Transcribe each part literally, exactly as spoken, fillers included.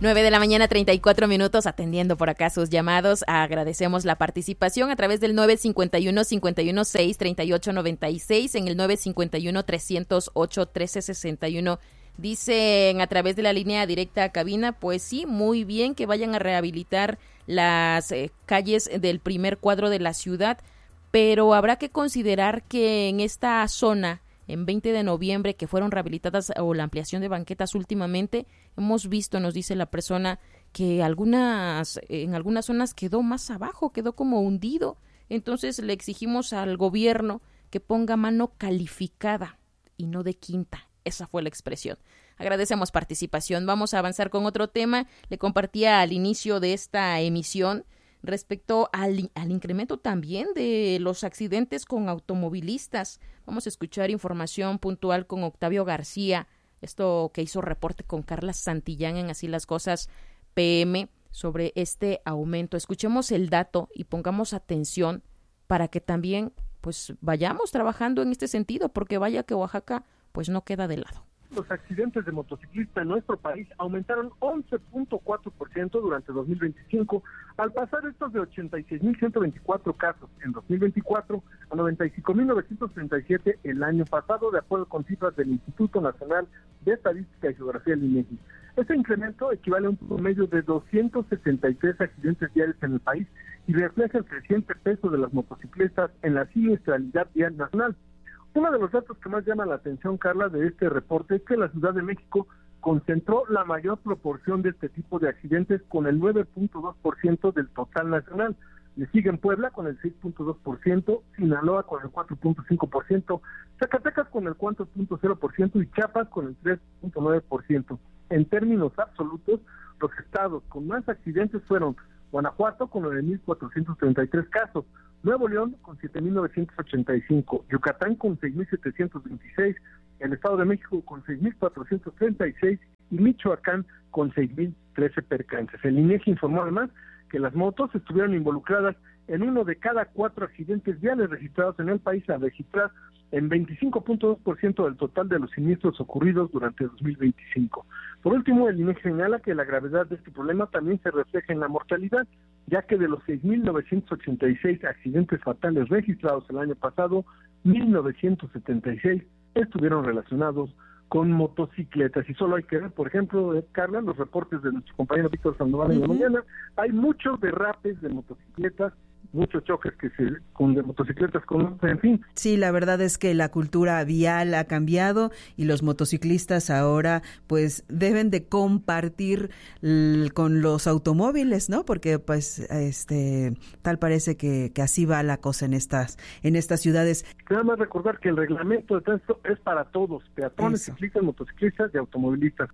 nueve de la mañana, treinta y cuatro minutos, atendiendo por acá sus llamados. Agradecemos la participación a través del nueve cinco uno, cinco uno seis, tres ocho nueve seis, en el nueve cinco uno, tres cero ocho, uno tres seis uno. Dicen a través de la línea directa a cabina, pues sí, muy bien que vayan a rehabilitar las eh, calles del primer cuadro de la ciudad, pero habrá que considerar que en esta zona, en veinte de noviembre, que fueron rehabilitadas o la ampliación de banquetas últimamente, hemos visto, nos dice la persona, que algunas en algunas zonas quedó más abajo, quedó como hundido. Entonces le exigimos al gobierno que ponga mano calificada y no de quinta. Esa fue la expresión. Agradecemos participación. Vamos a avanzar con otro tema. Le compartía al inicio de esta emisión respecto al, al incremento también de los accidentes con automovilistas. Vamos a escuchar información puntual con Octavio García, esto que hizo reporte con Carla Santillán en Así las Cosas P M, sobre este aumento. Escuchemos el dato y pongamos atención para que también pues vayamos trabajando en este sentido, porque vaya que Oaxaca pues no queda de lado. Los accidentes de motociclistas en nuestro país aumentaron once punto cuatro por ciento durante dos mil veinticinco, al pasar estos de ochenta y seis mil ciento veinticuatro casos en dos mil veinticuatro a noventa y cinco mil novecientos treinta y siete el año pasado, de acuerdo con cifras del Instituto Nacional de Estadística y Geografía del INEGI. Este incremento equivale a un promedio de doscientos setenta y tres accidentes diarios en el país y refleja el creciente peso de las motocicletas en la siniestralidad vial nacional. Uno de los datos que más llama la atención, Carla, de este reporte es que la Ciudad de México concentró la mayor proporción de este tipo de accidentes con el nueve punto dos por ciento del total nacional. Le siguen Puebla con el seis punto dos por ciento, Sinaloa con el cuatro punto cinco por ciento, Zacatecas con el cuatro punto cero por ciento y Chiapas con el tres punto nueve por ciento. En términos absolutos, los estados con más accidentes fueron Guanajuato con nueve mil cuatrocientos treinta y tres casos, Nuevo León con siete mil novecientos ochenta y cinco, Yucatán con seis mil setecientos veintiséis, el Estado de México con seis mil cuatrocientos treinta y seis y Michoacán con seis mil trece percances. El INEGI informó además que las motos estuvieron involucradas en uno de cada cuatro accidentes viales registrados en el país, a registrar en veinticinco punto dos por ciento del total de los siniestros ocurridos durante dos mil veinticinco. Por último, el INEGI señala que la gravedad de este problema también se refleja en la mortalidad, ya que de los seis mil novecientos ochenta y seis accidentes fatales registrados el año pasado, mil novecientos setenta y seis estuvieron relacionados con motocicletas. Y solo hay que ver, por ejemplo, eh, Carla, los reportes de nuestro compañero Víctor Sandoval uh-huh. en la mañana. Hay muchos derrapes de motocicletas, muchos choques que se con de motocicletas con, en fin. Sí, la verdad es que la cultura vial ha cambiado y los motociclistas ahora pues deben de compartir l- con los automóviles, ¿no? Porque pues este tal parece que, que así va la cosa en estas en estas ciudades. Nada más recordar que el reglamento de tránsito es para todos, peatones, Eso. ciclistas, motociclistas y automovilistas.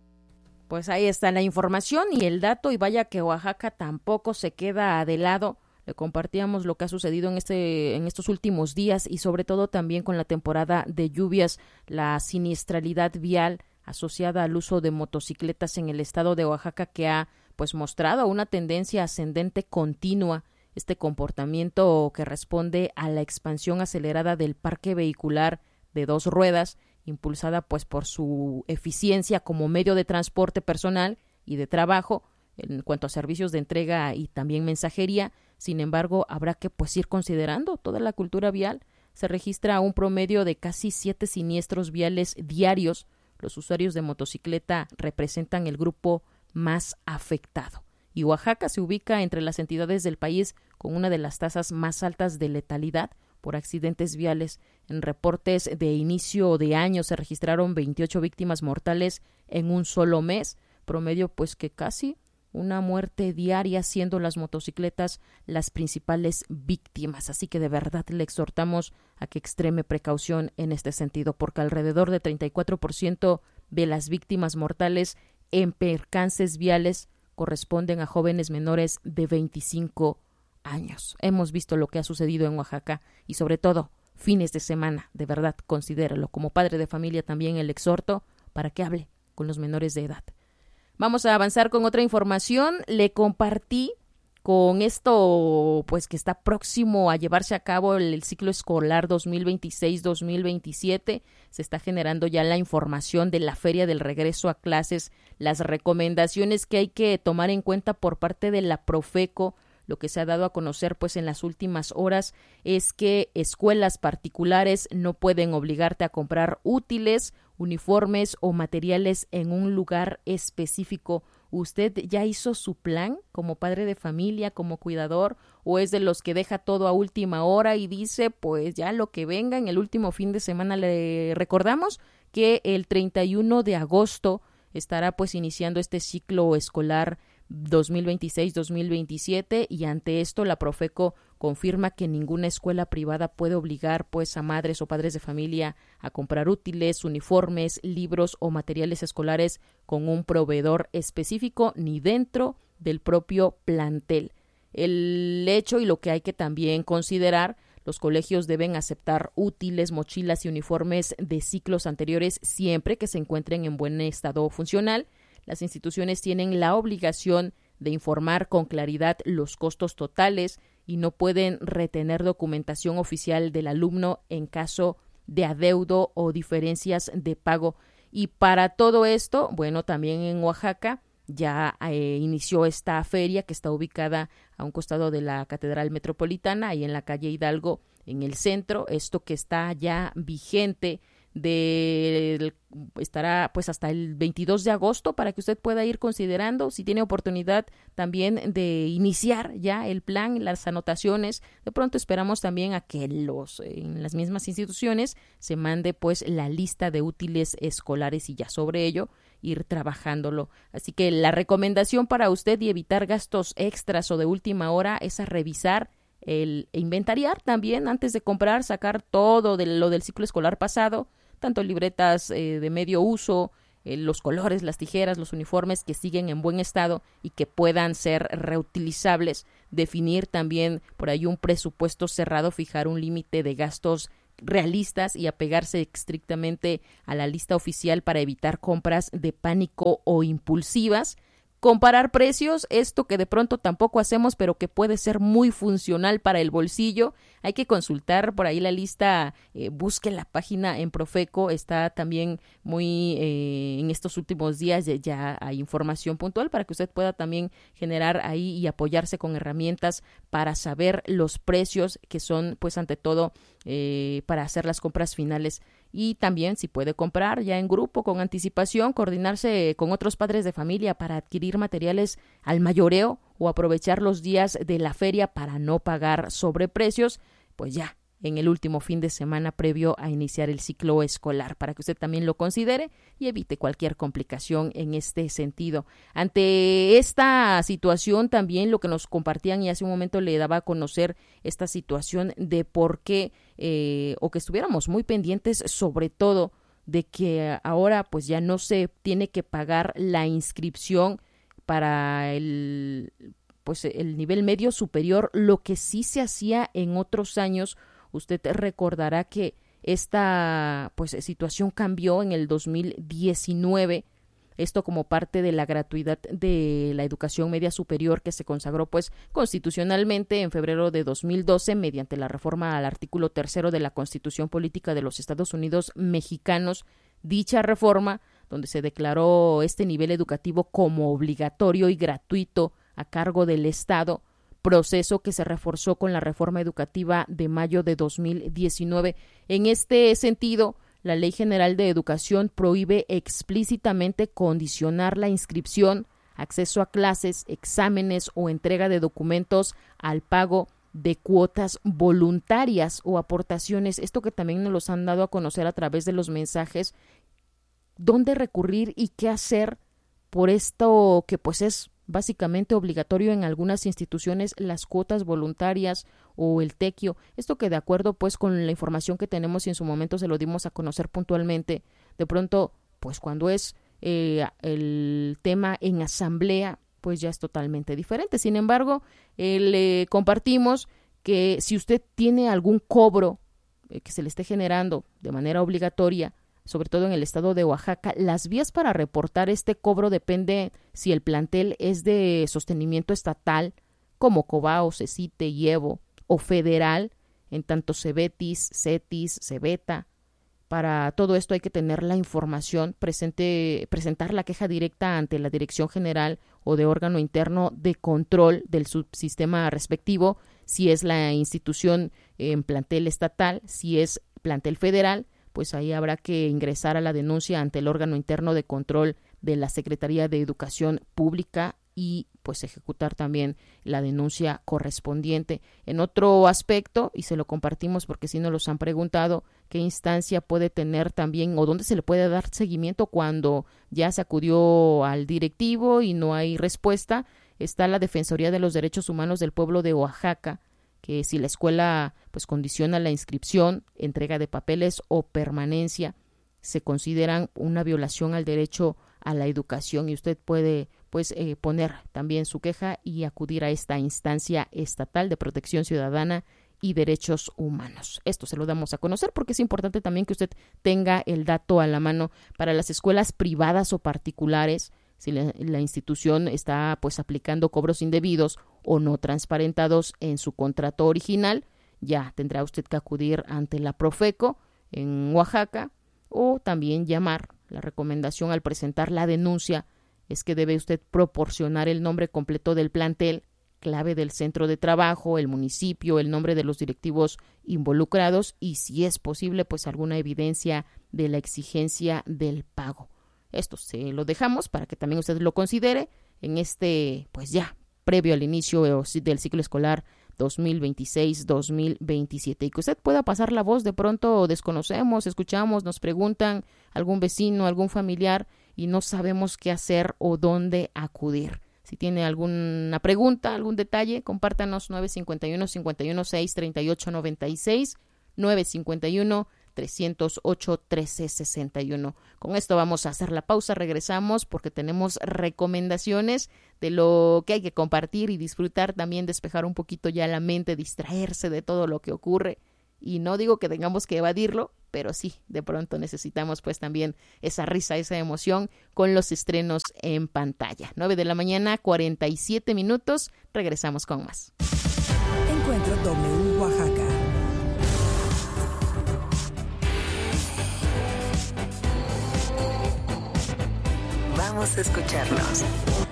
Pues ahí está la información y el dato, y vaya que Oaxaca tampoco se queda de lado. Le compartíamos lo que ha sucedido en este en estos últimos días y sobre todo también con la temporada de lluvias, la siniestralidad vial asociada al uso de motocicletas en el estado de Oaxaca, que ha pues mostrado una tendencia ascendente continua. Este comportamiento que responde a la expansión acelerada del parque vehicular de dos ruedas, impulsada pues por su eficiencia como medio de transporte personal y de trabajo en cuanto a servicios de entrega y también mensajería. Sin embargo, habrá que pues ir considerando toda la cultura vial. Se registra un promedio de casi siete siniestros viales diarios. Los usuarios de motocicleta representan el grupo más afectado. Y Oaxaca se ubica entre las entidades del país con una de las tasas más altas de letalidad por accidentes viales. En reportes de inicio de año se registraron veintiocho víctimas mortales en un solo mes, promedio pues que casi una muerte diaria, siendo las motocicletas las principales víctimas. Así que de verdad le exhortamos a que extreme precaución en este sentido, porque alrededor de treinta y cuatro por ciento de las víctimas mortales en percances viales corresponden a jóvenes menores de veinticinco años. Hemos visto lo que ha sucedido en Oaxaca y sobre todo fines de semana. De verdad, considéralo. Como padre de familia también el exhorto para que hable con los menores de edad. Vamos a avanzar con otra información. Le compartí con esto, pues que está próximo a llevarse a cabo el, el ciclo escolar dos mil veintiséis dos mil veintisiete, se está generando ya la información de la feria del regreso a clases, las recomendaciones que hay que tomar en cuenta por parte de la Profeco. Lo que se ha dado a conocer pues en las últimas horas es que escuelas particulares no pueden obligarte a comprar útiles, uniformes o materiales en un lugar específico. ¿Usted ya hizo su plan como padre de familia, como cuidador, o es de los que deja todo a última hora y dice, pues ya lo que venga en el último fin de semana? Le recordamos que el treinta y uno de agosto estará pues iniciando este ciclo escolar dos mil veintiséis dos mil veintisiete, y ante esto la Profeco confirma que ninguna escuela privada puede obligar pues a madres o padres de familia a comprar útiles, uniformes, libros o materiales escolares con un proveedor específico ni dentro del propio plantel. El hecho y lo que hay que también considerar: los colegios deben aceptar útiles, mochilas y uniformes de ciclos anteriores siempre que se encuentren en buen estado funcional. Las instituciones tienen la obligación de informar con claridad los costos totales y no pueden retener documentación oficial del alumno en caso de adeudo o diferencias de pago. Y para todo esto, bueno, también en Oaxaca ya eh, inició esta feria que está ubicada a un costado de la Catedral Metropolitana, ahí en la calle Hidalgo, en el centro. Esto que está ya vigente de estará pues hasta el veintidós de agosto, para que usted pueda ir considerando si tiene oportunidad también de iniciar ya el plan, las anotaciones. De pronto esperamos también a que los en las mismas instituciones se mande pues la lista de útiles escolares y ya sobre ello ir trabajándolo. Así que la recomendación para usted y evitar gastos extras o de última hora es a revisar el inventariar también antes de comprar, sacar todo de lo del ciclo escolar pasado, tanto libretas eh, de medio uso, eh, los colores, las tijeras, los uniformes que siguen en buen estado y que puedan ser reutilizables. Definir también por ahí un presupuesto cerrado, fijar un límite de gastos realistas y apegarse estrictamente a la lista oficial para evitar compras de pánico o impulsivas. Comparar precios, esto que de pronto tampoco hacemos, pero que puede ser muy funcional para el bolsillo. Hay que consultar por ahí la lista, eh, busque la página en Profeco, está también muy, eh, en estos últimos días ya, ya hay información puntual para que usted pueda también generar ahí y apoyarse con herramientas para saber los precios que son, pues ante todo, eh, para hacer las compras finales. Y también, si puede comprar ya en grupo con anticipación, coordinarse con otros padres de familia para adquirir materiales al mayoreo o aprovechar los días de la feria para no pagar sobreprecios, pues ya en el último fin de semana previo a iniciar el ciclo escolar, para que usted también lo considere y evite cualquier complicación en este sentido. Ante esta situación también lo que nos compartían, y hace un momento le daba a conocer esta situación de por qué eh, o que estuviéramos muy pendientes sobre todo de que ahora pues ya no se tiene que pagar la inscripción para el pues el nivel medio superior, lo que sí se hacía en otros años. Usted recordará que esta pues situación cambió en el dos mil diecinueve, esto como parte de la gratuidad de la educación media superior que se consagró pues constitucionalmente en febrero de dos mil doce mediante la reforma al artículo tercero de la Constitución Política de los Estados Unidos Mexicanos. Dicha reforma, donde se declaró este nivel educativo como obligatorio y gratuito a cargo del Estado, proceso que se reforzó con la reforma educativa de mayo de dos mil diecinueve. En este sentido, la Ley General de Educación prohíbe explícitamente condicionar la inscripción, acceso a clases, exámenes o entrega de documentos al pago de cuotas voluntarias o aportaciones. Esto que también nos los han dado a conocer a través de los mensajes. ¿Dónde recurrir y qué hacer por esto que pues es básicamente obligatorio en algunas instituciones, las cuotas voluntarias o el tequio? Esto que de acuerdo pues con la información que tenemos y en su momento se lo dimos a conocer puntualmente, de pronto pues cuando es eh, el tema en asamblea pues ya es totalmente diferente. Sin embargo, eh, le compartimos que si usted tiene algún cobro eh, que se le esté generando de manera obligatoria, sobre todo en el estado de Oaxaca, las vías para reportar este cobro depende si el plantel es de sostenimiento estatal, como Cobao, CECITE, IEVO o federal, en tanto Cebetis, CETIS, Cebeta. Para todo esto hay que tener la información, presente, presentar la queja directa ante la Dirección General o de órgano interno de control del subsistema respectivo, si es la institución en plantel estatal, si es plantel federal, pues ahí habrá que ingresar a la denuncia ante el órgano interno de control de la Secretaría de Educación Pública y pues ejecutar también la denuncia correspondiente. En otro aspecto, y se lo compartimos porque sí nos los han preguntado, qué instancia puede tener también o dónde se le puede dar seguimiento cuando ya se acudió al directivo y no hay respuesta. Está la Defensoría de los Derechos Humanos del Pueblo de Oaxaca, que si la escuela pues condiciona la inscripción, entrega de papeles o permanencia, se consideran una violación al derecho a la educación y usted puede pues eh, poner también su queja y acudir a esta instancia estatal de protección ciudadana y derechos humanos. Esto se lo damos a conocer porque es importante también que usted tenga el dato a la mano para las escuelas privadas o particulares. Si la, la institución está pues aplicando cobros indebidos o no transparentados en su contrato original, ya tendrá usted que acudir ante la Profeco en Oaxaca o también llamar. La recomendación al presentar la denuncia es que debe usted proporcionar el nombre completo del plantel, clave del centro de trabajo, el municipio, el nombre de los directivos involucrados y, si es posible, pues alguna evidencia de la exigencia del pago. Esto se lo dejamos para que también usted lo considere en este, pues ya, previo al inicio del ciclo escolar dos mil veintiséis dos mil veintisiete y que usted pueda pasar la voz. De pronto desconocemos, escuchamos, nos preguntan algún vecino, algún familiar y no sabemos qué hacer o dónde acudir. Si tiene alguna pregunta, algún detalle, compártanos nueve cinco uno, cinco uno seis, tres ocho nueve seis, nueve cinco uno, tres cero ocho, uno tres seis uno. Con esto vamos a hacer la pausa, regresamos porque tenemos recomendaciones de lo que hay que compartir y disfrutar, también despejar un poquito ya la mente, distraerse de todo lo que ocurre. Y no digo que tengamos que evadirlo, pero sí, de pronto necesitamos pues también esa risa, esa emoción con los estrenos en pantalla. nueve de la mañana, cuarenta y siete minutos, regresamos con más. Encuentro W Oaxaca. Vamos a escucharnos.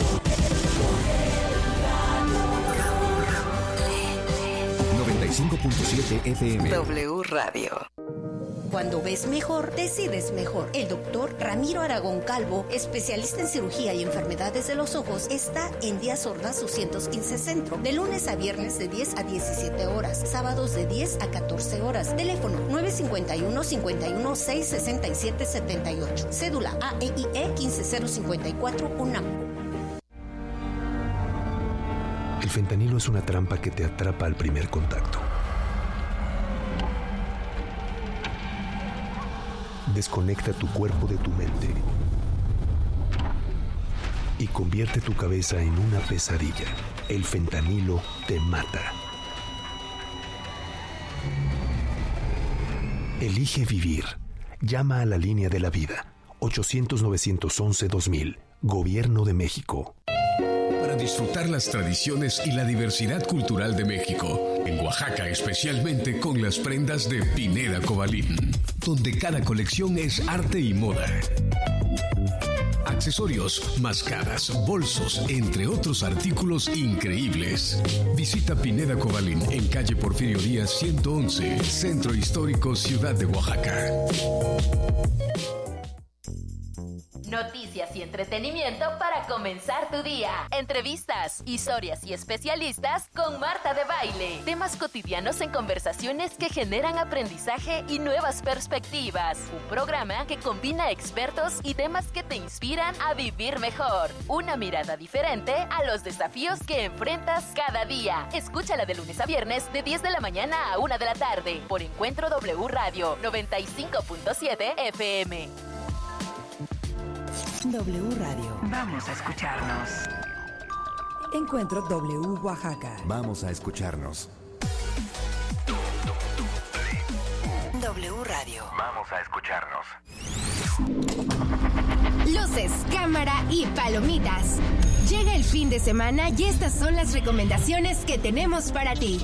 noventa y cinco punto siete F M. W Radio. Cuando ves mejor, decides mejor. El doctor Ramiro Aragón Calvo, especialista en cirugía y enfermedades de los ojos, está en Díaz Ordaz doscientos quince Centro, de lunes a viernes de diez a diecisiete horas, sábados de diez a catorce horas. Teléfono nueve cinco uno, cinco uno seis, seis siete siete ocho. Cédula A E I E quince cero cincuenta y cuatro UNAM. El fentanilo es una trampa que te atrapa al primer contacto. Desconecta tu cuerpo de tu mente y convierte tu cabeza en una pesadilla. El fentanilo te mata. Elige vivir. Llama a la línea de la vida. ochocientos, novecientos once, dos mil. Gobierno de México. Para disfrutar las tradiciones y la diversidad cultural de México, en Oaxaca especialmente con las prendas de Pineda Cobalín, donde cada colección es arte y moda. Accesorios, máscaras, bolsos, entre otros artículos increíbles. Visita Pineda Cobalín en calle Porfirio Díaz ciento once, Centro Histórico, Ciudad de Oaxaca. Noticias y entretenimiento para comenzar tu día. Entrevistas, historias y especialistas con Marta de Baile. Temas cotidianos en conversaciones que generan aprendizaje y nuevas perspectivas. Un programa que combina expertos y temas que te inspiran a vivir mejor. Una mirada diferente a los desafíos que enfrentas cada día. Escúchala de lunes a viernes de diez de la mañana a una de la tarde por Encuentro W Radio noventa y cinco punto siete F M. W Radio. Vamos a escucharnos. Encuentro W Oaxaca. Vamos a escucharnos. W Radio. Vamos a escucharnos. Luces, cámara y palomitas. Llega el fin de semana y estas son las recomendaciones que tenemos para ti.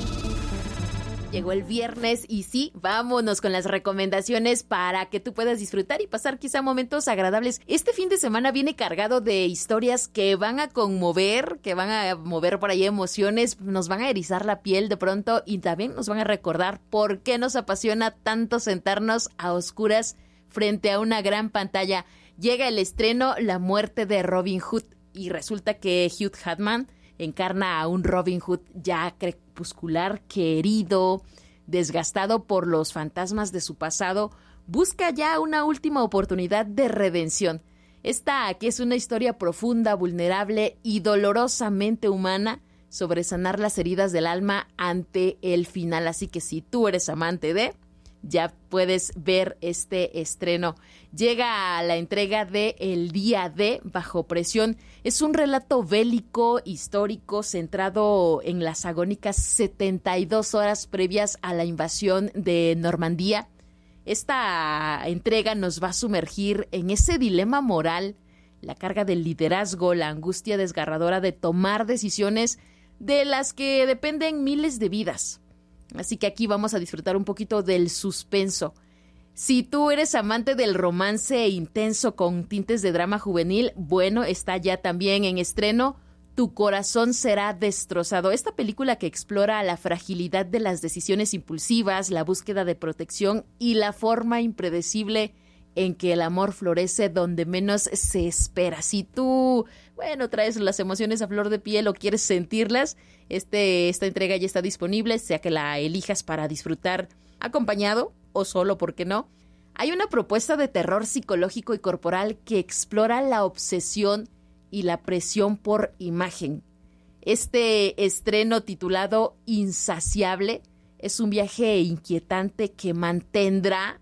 Llegó el viernes y sí, vámonos con las recomendaciones para que tú puedas disfrutar y pasar quizá momentos agradables. Este fin de semana viene cargado de historias que van a conmover, que van a mover por ahí emociones, nos van a erizar la piel de pronto y también nos van a recordar por qué nos apasiona tanto sentarnos a oscuras frente a una gran pantalla. Llega el estreno La muerte de Robin Hood y resulta que Hugh Jackman encarna a un Robin Hood ya crepuscular, querido, desgastado por los fantasmas de su pasado, busca ya una última oportunidad de redención. Esta que es una historia profunda, vulnerable y dolorosamente humana sobre sanar las heridas del alma ante el final. Así que si tú eres amante de... ya puedes ver este estreno. Llega a la entrega de El Día D, Bajo Presión. Es un relato bélico, histórico, centrado en las agónicas setenta y dos horas previas a la invasión de Normandía. Esta entrega nos va a sumergir en ese dilema moral, la carga del liderazgo, la angustia desgarradora de tomar decisiones de las que dependen miles de vidas. Así que aquí vamos a disfrutar un poquito del suspenso. Si tú eres amante del romance intenso con tintes de drama juvenil, bueno, está ya también en estreno Tu corazón será destrozado. Esta película que explora la fragilidad de las decisiones impulsivas, la búsqueda de protección y la forma impredecible en que el amor florece donde menos se espera. Si tú, bueno, traes las emociones a flor de piel o quieres sentirlas, este, esta entrega ya está disponible, sea que la elijas para disfrutar acompañado o solo, ¿por qué no? Hay una propuesta de terror psicológico y corporal que explora la obsesión y la presión por imagen. Este estreno titulado Insaciable es un viaje inquietante que mantendrá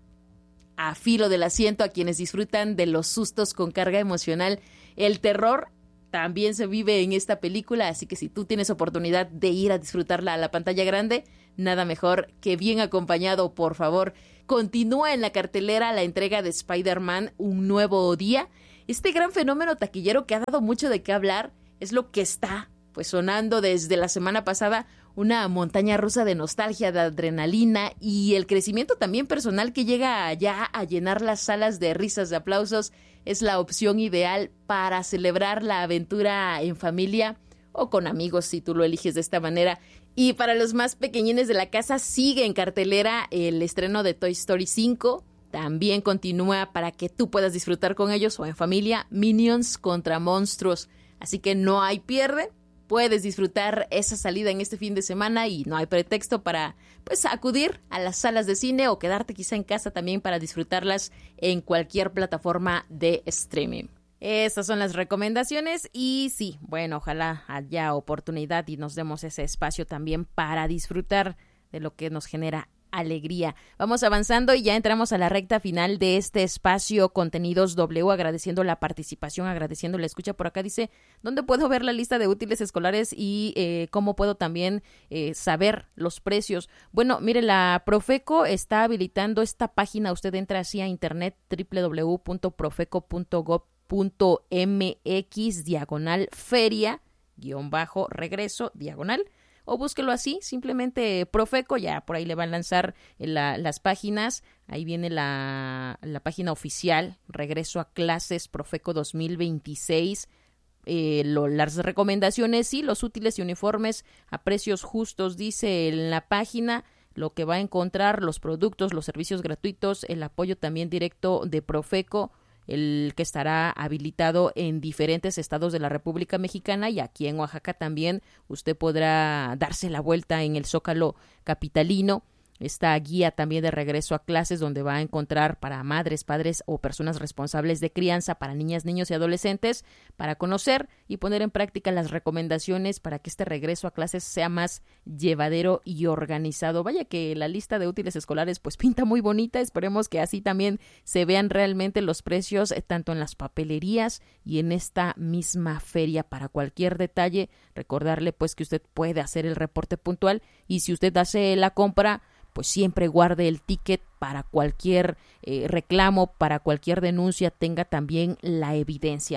a filo del asiento a quienes disfrutan de los sustos con carga emocional. El terror también se vive en esta película, así que si tú tienes oportunidad de ir a disfrutarla a la pantalla grande, nada mejor que bien acompañado, por favor. Continúa en la cartelera la entrega de Spider-Man Un Nuevo Día. Este gran fenómeno taquillero que ha dado mucho de qué hablar es lo que está pues sonando desde la semana pasada, una montaña rusa de nostalgia, de adrenalina y el crecimiento también personal que llega ya a llenar las salas de risas, de aplausos. Es la opción ideal para celebrar la aventura en familia o con amigos si tú lo eliges de esta manera. Y para los más pequeñines de la casa sigue en cartelera el estreno de Toy Story cinco. También continúa para que tú puedas disfrutar con ellos o en familia Minions contra monstruos. Así que no hay pierde. Puedes disfrutar esa salida en este fin de semana y no hay pretexto para pues acudir a las salas de cine o quedarte quizá en casa también para disfrutarlas en cualquier plataforma de streaming. Estas son las recomendaciones y sí, bueno, ojalá haya oportunidad y nos demos ese espacio también para disfrutar de lo que nos genera alegría. Vamos avanzando y ya entramos a la recta final de este espacio Contenidos W, agradeciendo la participación, agradeciendo la escucha. Por acá dice, ¿dónde puedo ver la lista de útiles escolares y eh, cómo puedo también eh, saber los precios? Bueno, mire, la Profeco está habilitando esta página. Usted entra así a internet, doble u doble u doble u punto profeco punto gob punto m x diagonal feria guión bajo regreso diagonal. O búsquelo así, simplemente Profeco, ya por ahí le van a lanzar la, las páginas. Ahí viene la, la página oficial, Regreso a Clases Profeco dos mil veintiséis. Eh, lo, las recomendaciones y los útiles y uniformes a precios justos, dice en la página. Lo que va a encontrar, los productos, los servicios gratuitos, el apoyo también directo de Profeco, el que estará habilitado en diferentes estados de la República Mexicana y aquí en Oaxaca también usted podrá darse la vuelta en el Zócalo capitalino. Esta guía también de regreso a clases donde va a encontrar para madres, padres o personas responsables de crianza, para niñas, niños y adolescentes, para conocer y poner en práctica las recomendaciones para que este regreso a clases sea más llevadero y organizado. Vaya que la lista de útiles escolares pues pinta muy bonita, esperemos que así también se vean realmente los precios eh, tanto en las papelerías y en esta misma feria. Para cualquier detalle, recordarle pues que usted puede hacer el reporte puntual y si usted hace la compra, pues siempre guarde el ticket para cualquier eh, reclamo, para cualquier denuncia, tenga también la evidencia.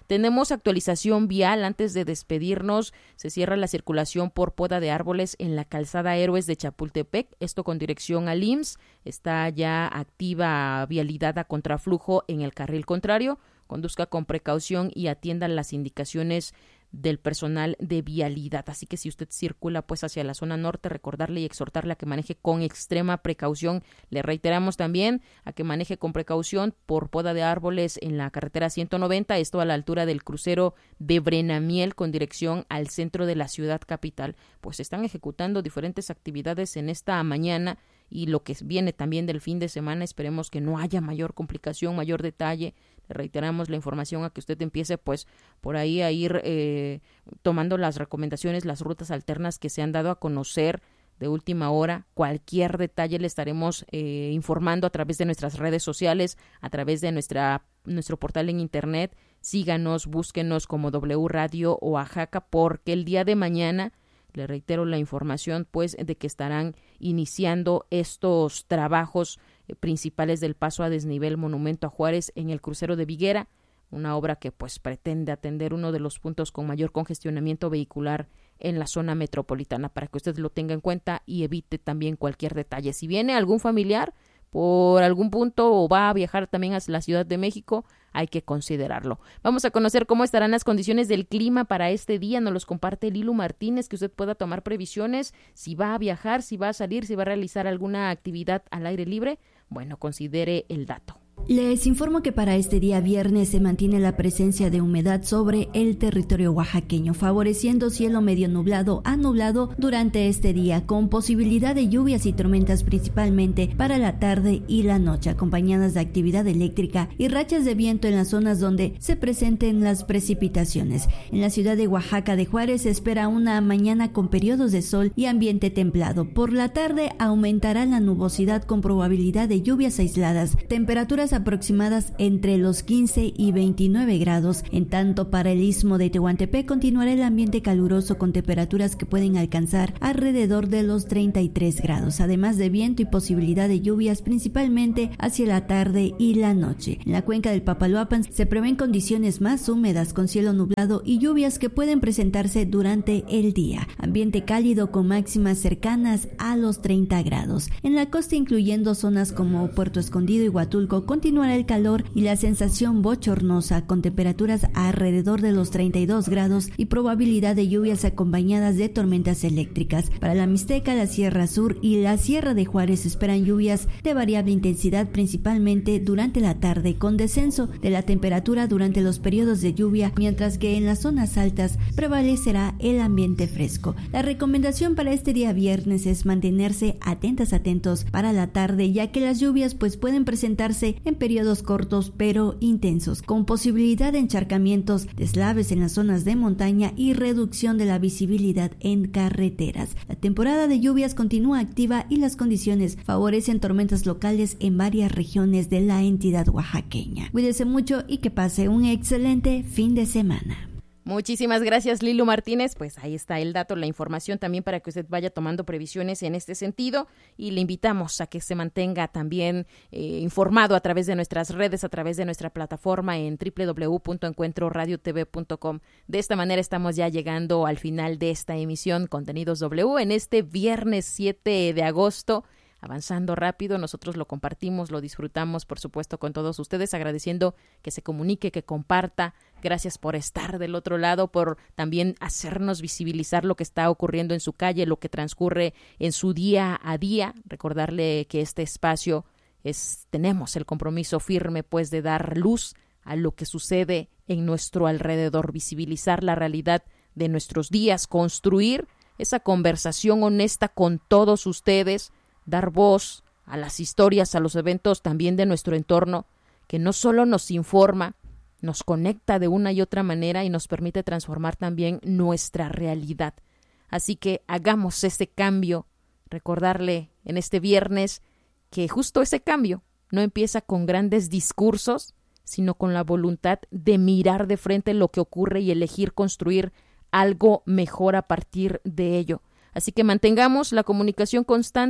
Tenemos actualización vial. Antes de despedirnos, se cierra la circulación por poda de árboles en la calzada Héroes de Chapultepec, esto con dirección al I M S S. Está ya activa vialidad a contraflujo en el carril contrario. Conduzca con precaución y atienda las indicaciones del personal de vialidad. Así que si usted circula pues hacia la zona norte, recordarle y exhortarle a que maneje con extrema precaución. Le reiteramos también a que maneje con precaución por poda de árboles en la carretera ciento noventa, esto a la altura del crucero de Brenamiel con dirección al centro de la ciudad capital. Pues se están ejecutando diferentes actividades en esta mañana y lo que viene también del fin de semana. Esperemos que no haya mayor complicación, mayor detalle. Le reiteramos la información a que usted empiece pues por ahí a ir eh, tomando las recomendaciones, las rutas alternas que se han dado a conocer de última hora. Cualquier detalle le estaremos eh, informando a través de nuestras redes sociales, a través de nuestra nuestro portal en internet. Síganos, búsquenos como W Radio Oaxaca, porque el día de mañana, le reitero la información pues de que estarán iniciando estos trabajos eh, principales del paso a desnivel Monumento a Juárez en el crucero de Viguera, una obra que pues pretende atender uno de los puntos con mayor congestionamiento vehicular en la zona metropolitana, para que usted lo tenga en cuenta y evite también cualquier detalle. Si viene algún familiar por algún punto o va a viajar también a la Ciudad de México, hay que considerarlo. Vamos a conocer cómo estarán las condiciones del clima para este día. Nos los comparte Lilu Martínez, que usted pueda tomar previsiones si va a viajar, si va a salir, si va a realizar alguna actividad al aire libre. Bueno, considere el dato. Les informo que para este día viernes se mantiene la presencia de humedad sobre el territorio oaxaqueño, favoreciendo cielo medio nublado a nublado durante este día, con posibilidad de lluvias y tormentas principalmente para la tarde y la noche, acompañadas de actividad eléctrica y rachas de viento en las zonas donde se presenten las precipitaciones. En la ciudad de Oaxaca de Juárez se espera una mañana con periodos de sol y ambiente templado. Por la tarde aumentará la nubosidad con probabilidad de lluvias aisladas, temperaturas aproximadas entre los quince y veintinueve grados. En tanto, para el istmo de Tehuantepec continuará el ambiente caluroso con temperaturas que pueden alcanzar alrededor de los treinta y tres grados, además de viento y posibilidad de lluvias principalmente hacia la tarde y la noche. En la cuenca del Papaloapan se prevén condiciones más húmedas con cielo nublado y lluvias que pueden presentarse durante el día. Ambiente cálido con máximas cercanas a los treinta grados. En la costa, incluyendo zonas como Puerto Escondido y Huatulco, continuará el calor y la sensación bochornosa con temperaturas alrededor de los treinta y dos grados y probabilidad de lluvias acompañadas de tormentas eléctricas. Para la Mixteca, la Sierra Sur y la Sierra de Juárez esperan lluvias de variable intensidad principalmente durante la tarde, con descenso de la temperatura durante los periodos de lluvia, mientras que en las zonas altas prevalecerá el ambiente fresco. La recomendación para este día viernes es mantenerse atentas atentos para la tarde, ya que las lluvias pues pueden presentarse en periodos cortos pero intensos, con posibilidad de encharcamientos, deslaves en las zonas de montaña y reducción de la visibilidad en carreteras. La temporada de lluvias continúa activa y las condiciones favorecen tormentas locales en varias regiones de la entidad oaxaqueña. Cuídese mucho y que pase un excelente fin de semana. Muchísimas gracias, Lilu Martínez. Pues ahí está el dato, la información también para que usted vaya tomando previsiones en este sentido, y le invitamos a que se mantenga también eh, informado a través de nuestras redes, a través de nuestra plataforma en doble u doble u doble u punto encuentro radio t v punto com. De esta manera estamos ya llegando al final de esta emisión Contenidos W en este viernes siete de agosto. Avanzando rápido, nosotros lo compartimos, lo disfrutamos, por supuesto, con todos ustedes, agradeciendo que se comunique, que comparta. Gracias por estar del otro lado, por también hacernos visibilizar lo que está ocurriendo en su calle, lo que transcurre en su día a día. Recordarle que este espacio es, tenemos el compromiso firme, pues, de dar luz a lo que sucede en nuestro alrededor, visibilizar la realidad de nuestros días, construir esa conversación honesta con todos ustedes, dar voz a las historias, a los eventos también de nuestro entorno, que no solo nos informa, nos conecta de una y otra manera y nos permite transformar también nuestra realidad. Así que hagamos ese cambio, recordarle en este viernes que justo ese cambio no empieza con grandes discursos, sino con la voluntad de mirar de frente lo que ocurre y elegir construir algo mejor a partir de ello. Así que mantengamos la comunicación constante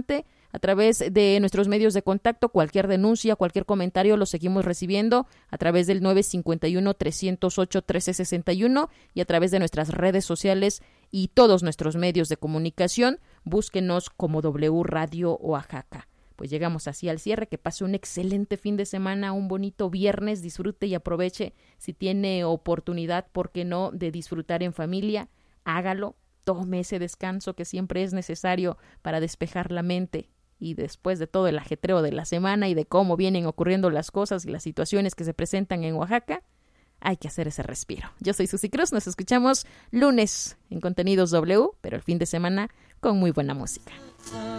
a través de nuestros medios de contacto. Cualquier denuncia, cualquier comentario lo seguimos recibiendo a través del nueve cinco uno, tres cero ocho, uno tres seis uno y a través de nuestras redes sociales y todos nuestros medios de comunicación. Búsquenos como W Radio Oaxaca. Pues llegamos así al cierre. Que pase un excelente fin de semana, un bonito viernes. Disfrute y aproveche. Si tiene oportunidad, ¿por qué no?, de disfrutar en familia, hágalo. Tome ese descanso que siempre es necesario para despejar la mente. Y después de todo el ajetreo de la semana y de cómo vienen ocurriendo las cosas y las situaciones que se presentan en Oaxaca, hay que hacer ese respiro. Yo soy Susi Cruz, nos escuchamos lunes en Contenidos W, pero el fin de semana con muy buena música.